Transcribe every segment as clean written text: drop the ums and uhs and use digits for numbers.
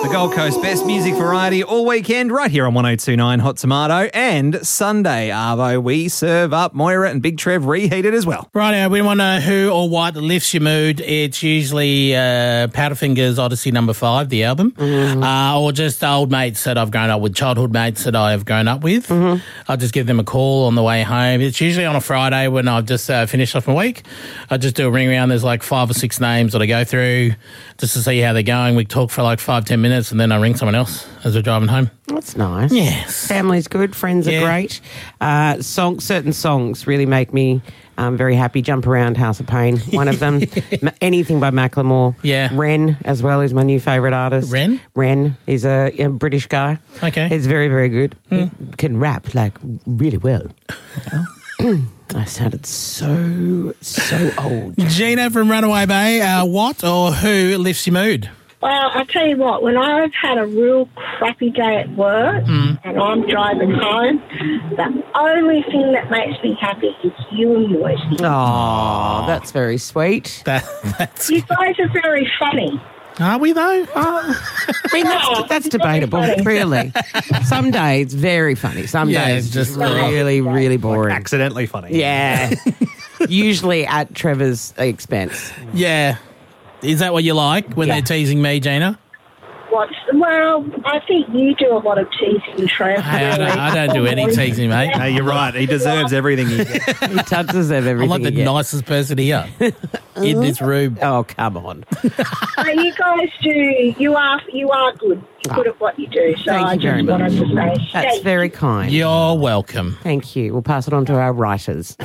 The Gold Coast best music variety all weekend right here on 102.9 Hot Tomato. And Sunday, Arvo, we serve up Moira and Big Trev reheated as well. Right, we want to know who or what lifts your mood. It's usually Powderfinger's Odyssey No. 5, the album, or just old mates that I've grown up with, childhood mates that I have grown up with. I'll just give them a call on the way home. It's usually on a Friday when I've just finished off my week. I just do a ring around. There's like 5 or 6 names that I go through just to see how they're going. We talk for like 5-10 minutes and then I ring someone else as we're driving home. That's nice. Yes. Family's good. Friends are great. Certain songs really make me very happy. Jump Around, House of Pain, one of them. Anything by Macklemore. Yeah. Ren as well is my new favourite artist. Ren? Ren is a British guy. Okay. He's very, very good. He can rap like really well. I sounded so old. Gina from Runaway Bay, what or who lifts your mood? Well, I tell you what, when I've had a real crappy day at work and I'm driving home, the only thing that makes me happy is you and yours. Oh, that's very sweet. That's You guys are very funny. Are we though? I mean, that's debatable, really. Some days, very funny. Some days, just really, really boring. Accidentally funny. Yeah. Usually at Trevor's expense. Yeah. Is that what you like when they're teasing me, Gina? Well, I think you do a lot of teasing, Trev. Hey, I don't do any teasing, mate. No, you're right. He deserves everything he gets. He touches everything. I'm like the nicest person here in this room. Oh, come on. You guys do. You are good. You're good at what you do. So Thank I you very just wanted to say That's very kind. You're welcome. Thank you. We'll pass it on to our writers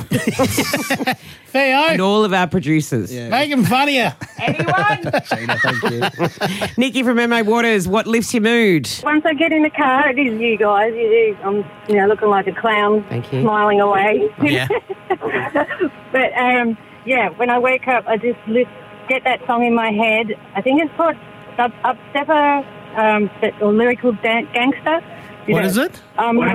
Theo, and all of our producers. make them funnier. Anyone? Gina, thank you. Nikki from MA Waters, what lifts your mood? Once I get in the car, it is you guys. I'm, looking like a clown, Thank you. smiling away. Yeah. But when I wake up, I just get that song in my head. I think it's called Upstepper or Lyrical Gangster. What is it?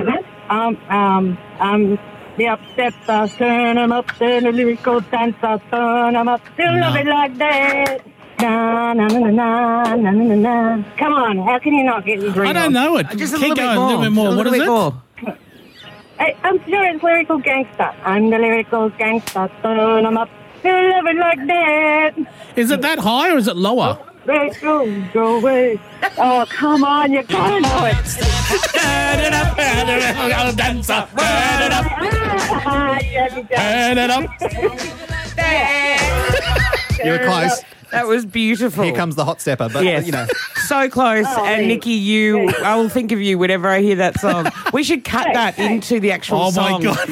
The upsteppers, turn 'em up, turn the lyrical dancer, turn 'em up, still love it like that. Na na na na na na na na. Come on, how can you not get this? I don't know it. Just a Keep little going, bit more. a little bit more. A What little is bit it? more. I'm sure it's Lyrical Gangster. I'm the Lyrical Gangster, turn 'em up, still love it like that. Is it that high or is it lower? Let's go away. Oh, come on, you gotta know it. Turn it up, dancer. Turn it up, turn it up. You were close. That was beautiful. Here comes the hot stepper, but, Yes. So close. And Nikki, I will think of you whenever I hear that song. We should cut that into the actual Oh, song. my God.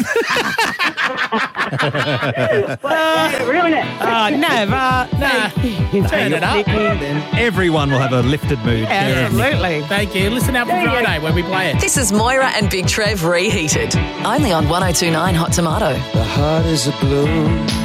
Ruin it. Never. Turn it up. Then everyone will have a lifted mood. Absolutely. Thank you. Listen out for Friday when we play it. This is Moira and Big Trev reheated. Only on 102.9 Hot Tomato. The heart is a blue.